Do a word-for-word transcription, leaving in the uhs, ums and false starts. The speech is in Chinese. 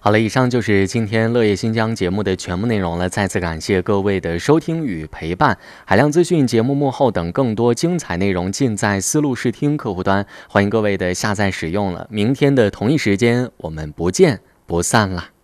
好了，以上就是今天乐业新疆节目的全部内容了。再次感谢各位的收听与陪伴。海量资讯、节目幕后等更多精彩内容尽在思路视听客户端，欢迎各位的下载使用了。明天的同一时间，我们不见不散了。